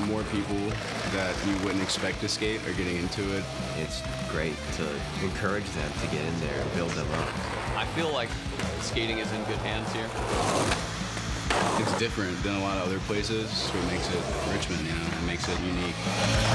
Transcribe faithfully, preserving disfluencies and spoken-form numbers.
more people that you wouldn't expect to skate are getting into it. It's great to encourage them to get in there and build them up. I feel like skating is in good hands here. It's different than a lot of other places, so it makes it Richmond, you know, it makes it unique.